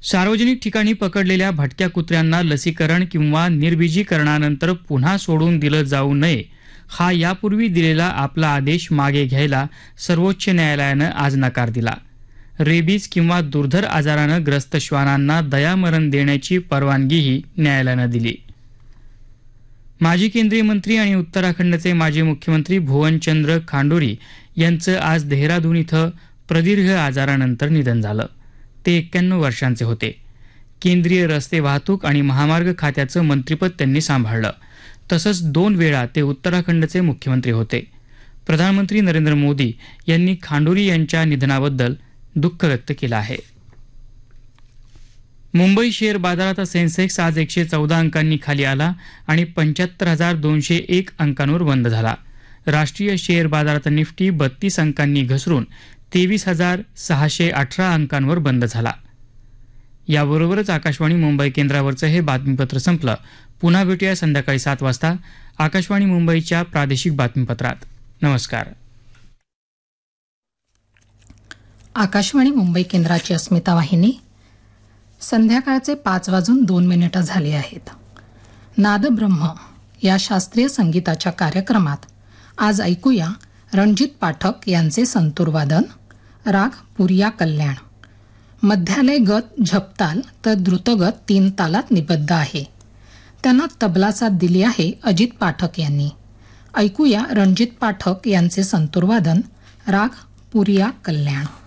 सार्वजनिक ठिकाणी पकडलेल्या भटक्या कुत्र्यांना लसीकरण किंवा निर्बीजीकरणानंतर पुन्हा सोडून दिलं जाऊ नये हा यापूर्वी दिलेला आपला आदेश मागे घ्यायला सर्वोच्च न्यायालयानं आज नकार दिला. रेबीज किंवा दुर्धर आजारानं ग्रस्त श्वानांना दयामरण देण्याची परवानगीही न्यायालयानं दिली. माजी केंद्रीय मंत्री आणि उत्तराखंडचे माजी मुख्यमंत्री भुवनचंद्र खांडोरी यांचं आज देहरादून इथं प्रदीर्घ आजारानंतर निधन झालं. ते 91 वर्षांचे होते. केंद्रीय रस्ते वाहतूक आणि महामार्ग खात्याचं मंत्रिपद त्यांनी सांभाळलं. तसंच 2 वेळा ते उत्तराखंडचे मुख्यमंत्री होते. प्रधानमंत्री नरेंद्र मोदी यांनी खांडोरी यांच्या निधनाबद्दल दुःख व्यक्त केलं आहे. मुंबई शेअर बाजारात सेन्सेक्स आज 114 अंकांनी खाली आला आणि 75,201 अंकांवर बंद झाला. राष्ट्रीय शेअर बाजारात निफ्टी 32 अंकांनी घसरून 23,618 अंकांवर बंद झाला. याबरोबरच आकाशवाणी मुंबई केंद्रावरचं हे बातमीपत्र संपलं. पुन्हा भेटूया संध्याकाळी 7 वाजता आकाशवाणी मुंबईच्या प्रादेशिक बातमीपत्रात. नमस्कार. आकाशवाणी मुंबई केंद्राची अस्मिता वाहिनी. संध्याकाळचे 5:02 झाले आहेत. नादब्रह्म या शास्त्रीय संगीताच्या कार्यक्रमात आज ऐकूया रणजित पाठक यांचे संतूरवादन, राग पुरिया कल्याण. मध्यालय गत झपताल तर द्रुतगत 3 तालात निबद्ध आहे. त्यांना तबला साथ दिली आहे अजित पाठक यांनी. ऐकूया रणजित पाठक यांचे संतूरवादन, राग पुरिया कल्याण.